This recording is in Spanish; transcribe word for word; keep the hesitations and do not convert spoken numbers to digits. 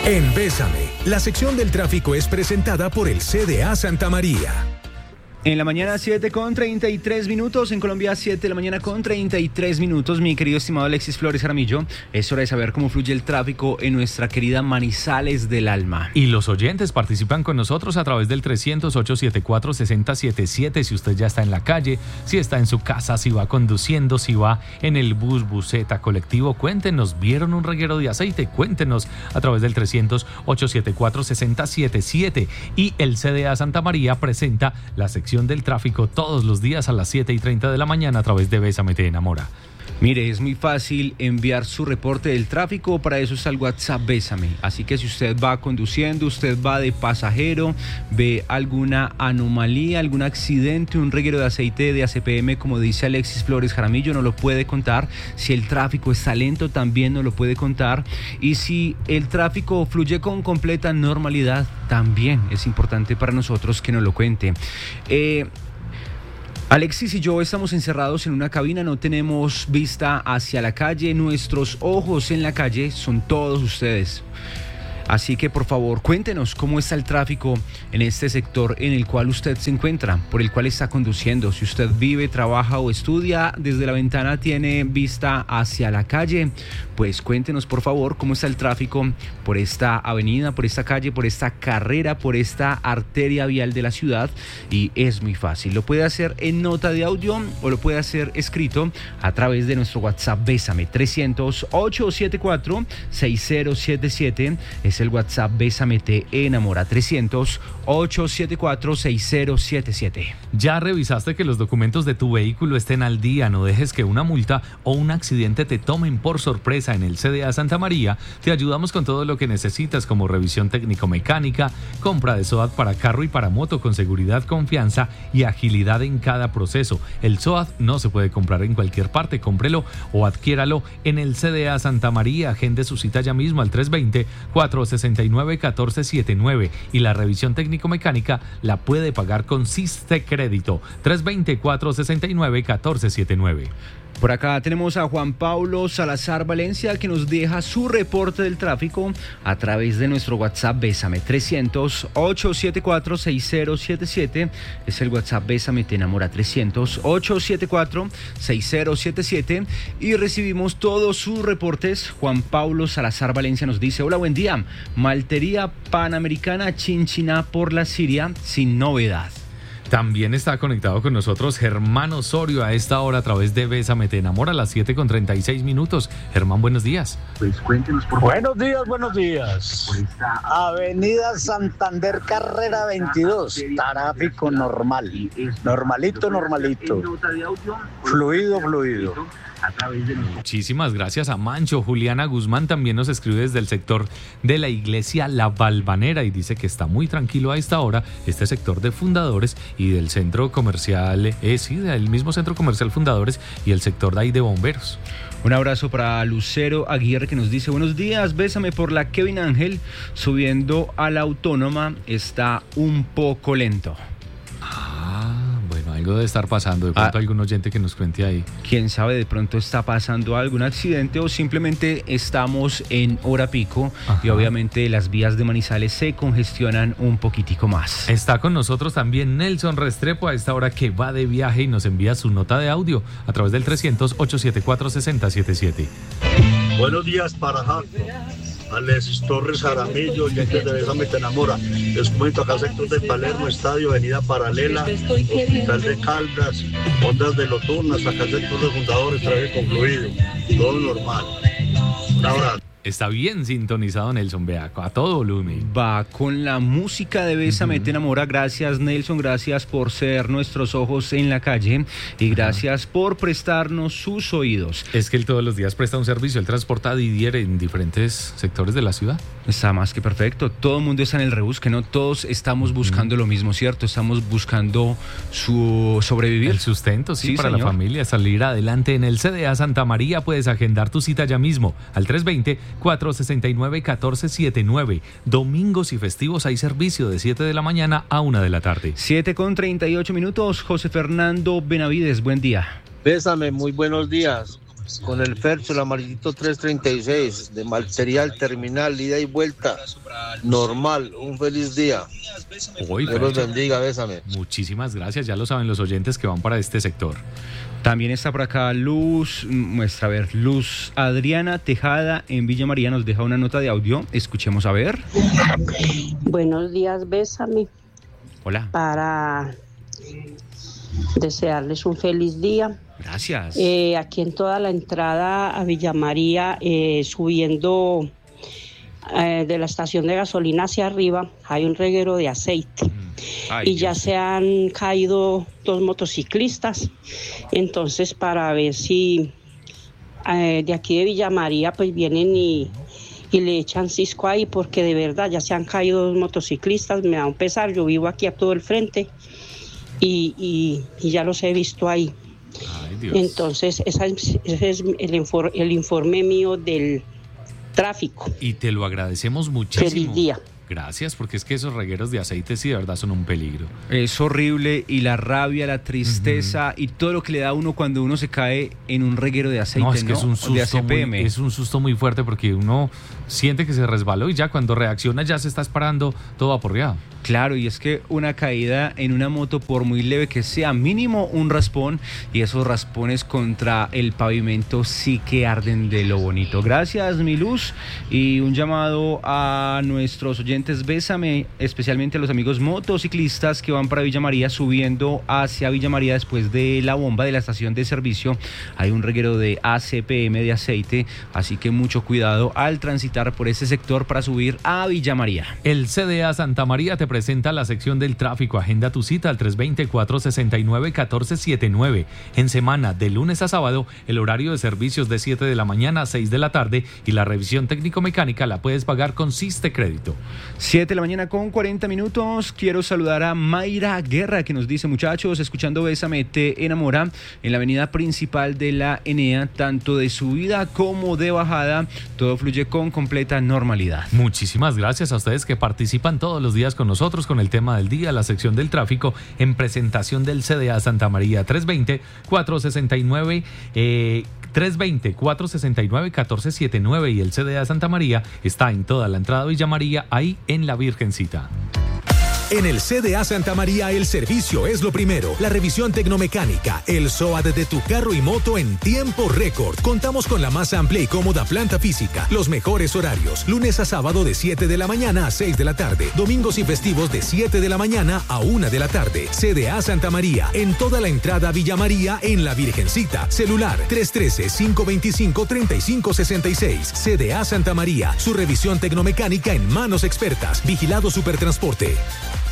En Bésame, la sección del tráfico es presentada por el C D A Santa María. En la mañana siete con treinta y tres minutos, en Colombia siete de la mañana con treinta y tres minutos, mi querido estimado Alexis Flores Jaramillo, es hora de saber cómo fluye el tráfico en nuestra querida Manizales del Alma. Y los oyentes participan con nosotros a través del trescientos, ochocientos setenta y cuatro, sesenta setenta y siete, si usted ya está en la calle, si está en su casa, si va conduciendo, si va en el bus, buseta, colectivo, cuéntenos, ¿vieron un reguero de aceite? Cuéntenos a través del trescientos, ochocientos setenta y cuatro, sesenta setenta y siete. Y el C D A Santa María presenta la sección del tráfico todos los días a las siete y treinta de la mañana a través de Bésame te enamora. Mire, es muy fácil enviar su reporte del tráfico, para eso está el WhatsApp Bésame. Así que si usted va conduciendo, usted va de pasajero, ve alguna anomalía, algún accidente, un reguero de aceite de A C P M, como dice Alexis Flores Jaramillo, nos lo puede contar. Si el tráfico está lento, también nos lo puede contar. Y si el tráfico fluye con completa normalidad, también es importante para nosotros que nos lo cuente. Eh... Alexis y yo estamos encerrados en una cabina, no tenemos vista hacia la calle, nuestros ojos en la calle son todos ustedes. Así que por favor cuéntenos cómo está el tráfico en este sector en el cual usted se encuentra, por el cual está conduciendo. Si usted vive, trabaja o estudia, desde la ventana tiene vista hacia la calle, pues cuéntenos por favor cómo está el tráfico por esta avenida, por esta calle, por esta carrera, por esta arteria vial de la ciudad. Y es muy fácil, lo puede hacer en nota de audio o lo puede hacer escrito a través de nuestro WhatsApp Bésame trescientos, ochocientos setenta y cuatro, sesenta setenta y siete. Es el WhatsApp Bésame te enamora, trescientos, ochocientos setenta y cuatro, sesenta setenta y siete. ¿Ya revisaste que los documentos de tu vehículo estén al día? No dejes que una multa o un accidente te tomen por sorpresa. En el C D A Santa María te ayudamos con todo lo que necesitas, como revisión técnico-mecánica, compra de SOAT para carro y para moto con seguridad, confianza y agilidad en cada proceso. El SOAT no se puede comprar en cualquier parte, cómprelo o adquiéralo en el C D A Santa María. Agende su cita ya mismo al tres veinte, cuatrocientos sesenta y nueve, catorce setenta y nueve, y la revisión técnico-mecánica la puede pagar con Siste Crédito, tres veinte, cuatrocientos sesenta y nueve, catorce setenta y nueve. Por acá tenemos a Juan Pablo Salazar Valencia, que nos deja su reporte del tráfico a través de nuestro WhatsApp Bésame trescientos, ochocientos setenta y cuatro, sesenta setenta y siete. Es el WhatsApp Bésame te enamora, trescientos, ochocientos setenta y cuatro, sesenta setenta y siete. Y recibimos todos sus reportes. Juan Pablo Salazar Valencia nos dice: hola, buen día. Maltería Panamericana Chinchiná por la Siria, sin novedad. También está conectado con nosotros Germán Osorio a esta hora a través de Bésame te enamora a las siete con treinta y seis minutos. Germán, buenos días. Pues cuéntenos por favor. Buenos días, buenos días. Avenida Santander, carrera veintidós. Tráfico normal. Normalito, normalito. Fluido, fluido. Muchísimas gracias a Mancho. Juliana Guzmán también nos escribe desde el sector de la iglesia La Valvanera y dice que está muy tranquilo a esta hora este sector de Fundadores y del centro comercial, eh, sí, del mismo centro comercial Fundadores y el sector de ahí de Bomberos. Un abrazo para Lucero Aguirre, que nos dice: buenos días, Bésame por la Kevin Ángel, subiendo a la Autónoma está un poco lento. Algo debe estar pasando, de pronto ah, algún oyente que nos cuente ahí. Quién sabe, de pronto está pasando algún accidente o simplemente estamos en hora pico. Ajá. Y obviamente las vías de Manizales se congestionan un poquitico más. Está con nosotros también Nelson Restrepo a esta hora, que va de viaje y nos envía su nota de audio a través del trescientos, ochocientos setenta y cuatro, sesenta setenta y siete. Buenos días para Jaco, Alexis Torres Jaramillo, oyentes de Bésame te enamora. Les comento acá sector de Palermo, Estadio, Avenida Paralela, Hospital de Caldas, Ondas de Loturnas, acá sector de Fundadores, tráfico fluido, todo normal. Un abrazo. Está bien sintonizado Nelson, vea, a todo volumen. Va con la música de Bésame uh-huh. te enamora. Gracias Nelson, gracias por ser nuestros ojos en la calle y gracias uh-huh. por prestarnos sus oídos. Es que él todos los días presta un servicio, él transporta a Didier en diferentes sectores de la ciudad. Está más que perfecto, todo el mundo está en el rebusque, ¿no? Todos estamos buscando uh-huh. lo mismo, ¿cierto? Estamos buscando su sobrevivir. El sustento, sí, sí para señor. La familia, salir adelante. En el C D A Santa María puedes agendar tu cita ya mismo al tres veinte, cuatrocientos sesenta y nueve, catorce setenta y nueve. Domingos y festivos hay servicio de siete de la mañana a una de la tarde. siete con treinta y ocho minutos. José Fernando Benavides, buen día. Bésame, muy buenos días. con el Fercho, el amarillito trescientos treinta y seis, de material terminal, ida y vuelta, normal. Un feliz día. Uy, Dios los Fercho. bendiga, bésame. Muchísimas gracias, ya lo saben los oyentes que van para este sector. También está por acá Luz, muestra a ver, Luz Adriana Tejada en Villa María nos deja una nota de audio. Escuchemos a ver. Buenos días, bésame. Hola. Para desearles un feliz día. Gracias. Eh, aquí en toda la entrada a Villa María, eh, subiendo eh, de la estación de gasolina hacia arriba, hay un reguero de aceite. Ay, y ya Dios. se han caído dos motociclistas. Entonces, para ver si eh, de aquí de Villa María pues vienen y, y le echan cisco ahí, porque de verdad ya se han caído dos motociclistas. Me da un pesar, yo vivo aquí a todo el frente y, y, y ya los he visto ahí. Ay, Dios. Entonces, esa es- ese es el, infor- el informe mío del tráfico. Y te lo agradecemos muchísimo. Feliz día. Gracias, porque es que esos regueros de aceite sí de verdad son un peligro. Es horrible, y la rabia, la tristeza uh-huh. y todo lo que le da a uno cuando uno se cae en un reguero de aceite, No, es que ¿no? es un De susto A C P M. muy, es un susto muy fuerte porque uno siente que se resbaló y ya cuando reacciona ya se está esperando todo aporreado. Claro, y es que una caída en una moto, por muy leve que sea, mínimo un raspón, y esos raspones contra el pavimento sí que arden de lo bonito. Gracias, mi Luz, y un llamado a nuestros oyentes, bésame, especialmente a los amigos motociclistas que van para Villa María, subiendo hacia Villa María después de la bomba de la estación de servicio. Hay un reguero de A C P M de aceite, así que mucho cuidado al transitar por ese sector para subir a Villa María. El C D A Santa María te presenta la sección del tráfico. Agenda tu cita al tres dos cero, cuatro seis nueve, uno cuatro siete nueve. En semana, de lunes a sábado, el horario de servicios de siete de la mañana a seis de la tarde, y la revisión técnico-mecánica la puedes pagar con Siste Crédito. siete de la mañana con cuarenta minutos. Quiero saludar a Mayra Guerra, que nos dice: muchachos, escuchando Bésame te enamora, en la avenida principal de la Enea, tanto de subida como de bajada, todo fluye con completa normalidad. Muchísimas gracias a ustedes que participan todos los días con nosotros con el tema del día, la sección del tráfico, en presentación del C D A Santa María. Tres dos cero, cuatro seis nueve eh, tres dos cero, cuatro seis nueve, uno cuatro siete nueve, y el C D A Santa María está en toda la entrada a Villa María, ahí en la Virgencita. En el C D A Santa María el servicio es lo primero. La revisión tecnomecánica, el S O A D de tu carro y moto en tiempo récord. Contamos con la más amplia y cómoda planta física, los mejores horarios, lunes a sábado de siete de la mañana a seis de la tarde, domingos y festivos de siete de la mañana a una de la tarde. C D A Santa María, en toda la entrada a Villa María en la Virgencita. Celular tres uno tres, cinco dos cinco, tres cinco seis seis. C D A Santa María, su revisión tecnomecánica en manos expertas. Vigilado Supertransporte.